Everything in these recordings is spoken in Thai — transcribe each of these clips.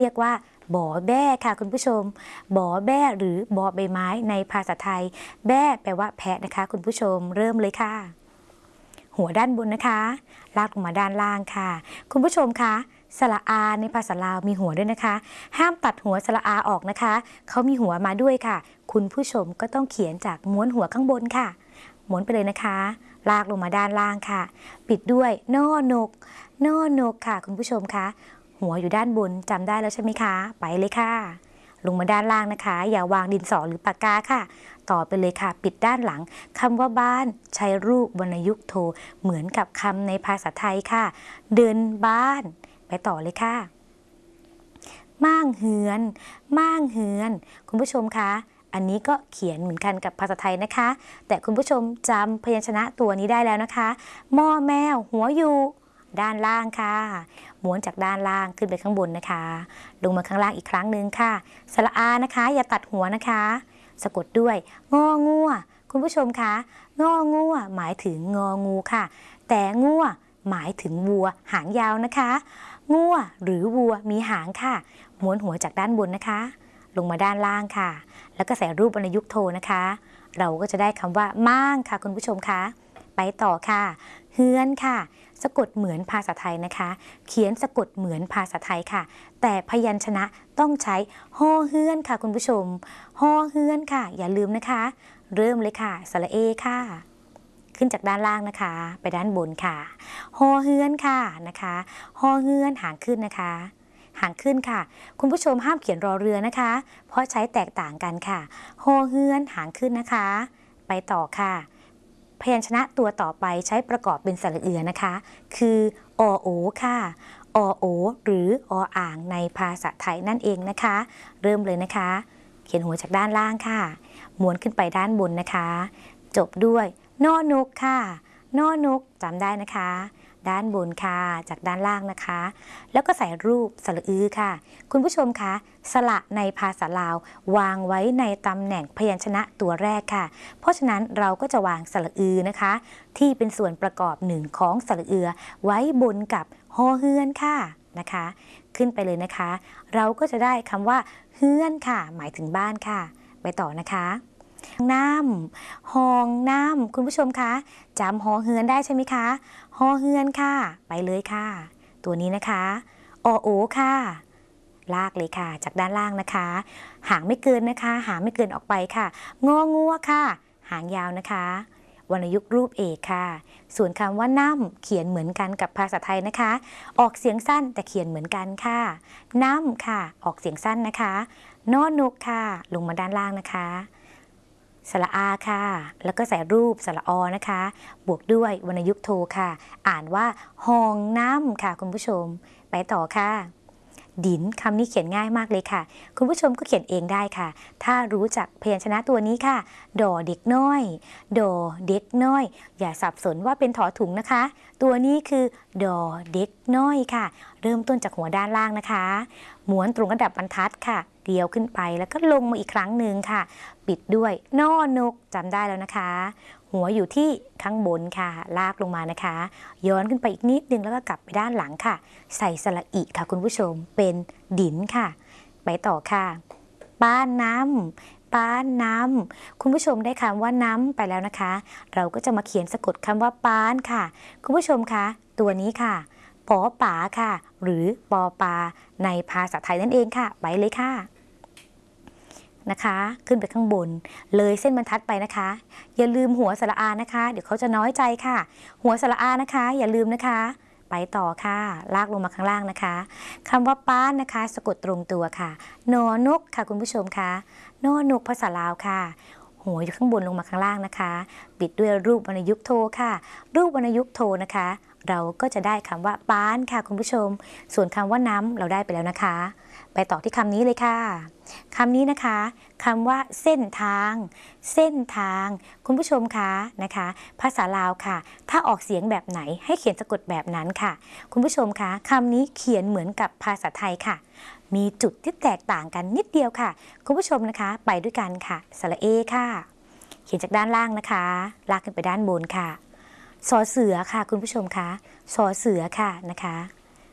เรียกว่าบอแบ้ค่ะคุณผู้ชมบอแบ้หรือบอใบไม้ในภาษาไทยแบ้แปลว่าแพะนะคะคุณผู้ชมเริ่มเลยค่ะหัวด้านบนนะคะลากลงมาด้านล่างค่ะคุณผู้ชมคะสระอาในภาษาลาวมีหัวด้วยนะคะห้ามตัดหัวสระอาออกนะคะเขามีหัวมาด้วยค่ะคุณผู้ชมก็ต้องเขียนจากม้วนหัวข้างบนค่ะม้วนไปเลยนะคะลากลงมาด้านล่างค่ะปิดด้วยนอนกนอนกค่ะคุณผู้ชมคะหัวอยู่ด้านบนจำได้แล้วใช่ไหมคะไปเลยค่ะลงมาด้านล่างนะคะอย่าวางดินสอหรือปากกาค่ะต่อไปเลยค่ะปิดด้านหลังคำว่าบ้านใช้รูปวรรณยุกต์โทเหมือนกับคำในภาษาไทยค่ะเดินบ้านไปต่อเลยค่ะม่างเฮือนม่างเฮือนคุณผู้ชมคะอันนี้ก็เขียนเหมือนกันกับภาษาไทยนะคะแต่คุณผู้ชมจำพยัญชนะตัวนี้ได้แล้วนะคะหม้อแมวหัวอยู่ด้านล่างค่ะม้วนจากด้านล่างขึ้นไปข้างบนนะคะลงมาข้างล่างอีกครั้งหนึ่งค่ะสระอานะคะอย่าตัดหัวนะคะสะกดด้วยงองัวคุณผู้ชมคะงองัวหมายถึงงองูค่ะแต่งัวหมายถึงวัวหางยาวนะคะงัวหรือวัวมีหางค่ะม้วนหัวจากด้านบนนะคะลงมาด้านล่างค่ะแล้วก็ใส่รูปวรรณยุกต์โทนะคะเราก็จะได้คำว่าม่างค่ะคุณผู้ชมคะไปต่อค่ะเฮือนค่ะสะกดเหมือนภาษาไทยนะคะเขียนสะกดเหมือนภาษาไทยค่ะแต่พยัญชนะต้องใช้ฮอเฮือนค่ะคุณผู้ชมฮอเฮือนค่ะอย่าลืมนะคะเริ่มเลยค่ะสระเอค่ะขึ้นจากด้านล่างนะคะไปด้านบนค่ะฮอเฮือนค่ะนะคะฮอเฮือนหางขึ้นนะคะหางขึ้นค่ะคุณผู้ชมห้ามเขียนรอเรือนะคะเพราะใช้แตกต่างกันค่ะฮอเฮือนหางขึ้นนะคะไปต่อค่ะพยัญชนะตัวต่อไปใช้ประกอบเป็นสระเอือนะคะคืออโอค่ะอโอหรือออ่างในภาษาไทยนั่นเองนะคะเริ่มเลยนะคะเขียนหัวจากด้านล่างค่ะม้วนขึ้นไปด้านบนนะคะจบด้วยนอนกค่ะนอนกจำได้นะคะด้านบนค่ะจากด้านล่างนะคะแล้วก็ใส่รูปสระอือค่ะคุณผู้ชมคะสระในภาษาลาววางไว้ในตำแหน่งพยัญชนะตัวแรกค่ะเพราะฉะนั้นเราก็จะวางสระอือนะคะที่เป็นส่วนประกอบหนึ่งของสระเอือไว้บนกับฮอเฮือนค่ะนะคะขึ้นไปเลยนะคะเราก็จะได้คำว่าเฮือนค่ะหมายถึงบ้านค่ะไปต่อนะคะน้ำห้องน้ำคุณผู้ชมคะจำฮอเฮือนได้ใช่ไหมคะฮอเฮือนค่ะไปเลยค่ะตัวนี้นะคะอโอค่ะลากเลยค่ะจากด้านล่างนะคะหางไม่เกินนะคะหางไม่เกินออกไปค่ะงองัวค่ะหางยาวนะคะวรรณยุกต์รูปเอกค่ะส่วนคำว่าน้ำเขียนเหมือนกันกับภาษาไทยนะคะออกเสียงสั้นแต่เขียนเหมือนกันค่ะน้ำค่ะออกเสียงสั้นนะคะนอนกค่ะลงมาด้านล่างนะคะสระอาค่ะแล้วก็ใส่รูปสระอนะคะบวกด้วยวรรณยุกต์โทค่ะอ่านว่าห้องน้ำค่ะคุณผู้ชมไปต่อค่ะดินคำนี้เขียนง่ายมากเลยค่ะคุณผู้ชมก็เขียนเองได้ค่ะถ้ารู้จักพยัญชนะตัวนี้ค่ะดอเด็กน้อยดอเด็กน้อยอย่าสับสนว่าเป็นถอถุงนะคะตัวนี้คือดอเด็กน้อยค่ะเริ่มต้นจากหัวด้านล่างนะคะม้วนตรงระดับบรรทัดค่ะเดียวขึ้นไปแล้วก็ลงมาอีกครั้งหนึ่งค่ะปิดด้วยนอนกจำได้แล้วนะคะหัวอยู่ที่ข้างบนค่ะลากลงมานะคะย้อนขึ้นไปอีกนิดนึงแล้วก็กลับไปด้านหลังค่ะใส่สระอิค่ะคุณผู้ชมเป็นดินค่ะไปต่อค่ะป้านน้ำป้านน้ำคุณผู้ชมได้คำว่าน้ำไปแล้วนะคะเราก็จะมาเขียนสะกดคำว่าป้านค่ะคุณผู้ชมคะตัวนี้ค่ะปอป๋าค่ะหรือปอปาในภาษาไทยนั่นเองค่ะไปเลยค่ะนะคะขึ้นไปข้างบนเลยเส้นบรรทัดไปนะคะอย่าลืมหัวสระอานะคะเดี๋ยวเขาจะน้อยใจค่ะหัวสระอานะคะอย่าลืมนะคะไปต่อค่ะลากลงมาข้างล่างนะคะคำว่าป้านนะคะสะกดตรงตัวค่ะนอนกค่ะคุณผู้ชมคะนอนกภาษาลาวค่ะหัวอยู่ข้างบนลงมาข้างล่างนะคะปิดด้วยรูปวรรณยุกต์โทค่ะรูปวรรณยุกต์โทนะคะเราก็จะได้คำว่าป้านค่ะคุณผู้ชมส่วนคำว่าน้ำเราได้ไปแล้วนะคะไปต่อที่คำนี้เลยค่ะคำนี้นะคะคำว่าเส้นทางเส้นทางคุณผู้ชมคะนะคะภาษาลาวค่ะถ้าออกเสียงแบบไหนให้เขียนสะกดแบบนั้นค่ะคุณผู้ชมคะคำนี้เขียนเหมือนกับภาษาไทยค่ะมีจุดที่แตกต่างกันนิดเดียวค่ะคุณผู้ชมนะคะไปด้วยกันค่ะสระเอค่ะเขียนจากด้านล่างนะคะลากขึ้นไปด้านบนค่ะสอเสือค่ะคุณผู้ชมคะสอเสือค่ะนะคะ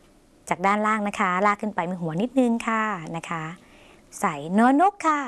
จากด้านล่างนะคะลากขึ้นไปมีหัวนิดนึงค่ะนะคะ ใส่นอนกค่ะ